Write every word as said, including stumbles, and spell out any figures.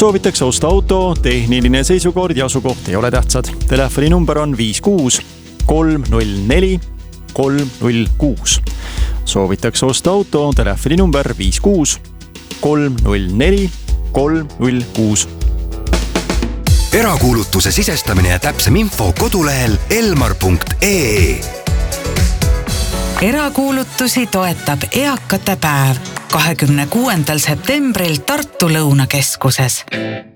Soovitakse osta auto, tehniline seisukord ja asukoht ei ole tähtsad. Telefoni number on viis kuus kolm null neli kolm null kuus. Soovitakse osta auto, telefoni number viis kuus kolm null neli kolm null kuus. Erakuulutuse sisestamine ja täpsem info kodulehel elmar punkt ee. Erakuulutusi toetab Eakate päev kahekümne kuuendal septembril Tartu Lõunakeskuses.